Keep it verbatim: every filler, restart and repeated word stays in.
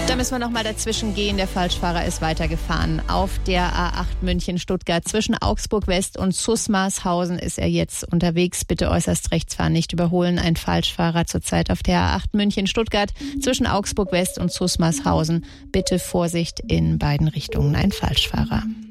Da müssen wir noch mal dazwischen gehen. Der Falschfahrer ist weitergefahren. Auf der A acht München-Stuttgart zwischen Augsburg West und Susmarshausen ist er jetzt unterwegs. Bitte äußerst rechts fahren, nicht überholen. Ein Falschfahrer zurzeit auf der A acht München-Stuttgart zwischen Augsburg West und Susmarshausen. Bitte Vorsicht in beiden Richtungen. Ein Falschfahrer.